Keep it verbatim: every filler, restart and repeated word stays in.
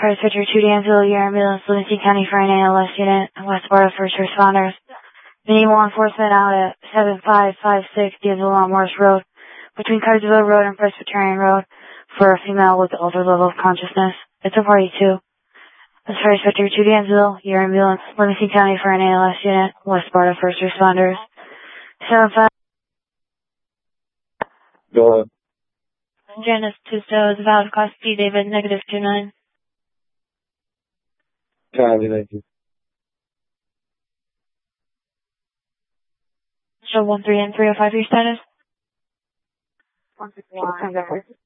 Fire Switcher two Danville, your ambulance, Livingston County for an A L S unit, West Florida first responders. We need law enforcement out at seven five five six Danville on Morris Road, between Carsville Road and Presbyterian Road, for a female with altered level of consciousness. It's a party two. That's Fire Switcher two Danville, your ambulance, Livingston County for an A L S unit, West Florida first responders. seven five. Go ahead. Janice Tusto is valid class D, David, negative two nine. Copy, thank you. Show one three and three oh five, your status? one six one.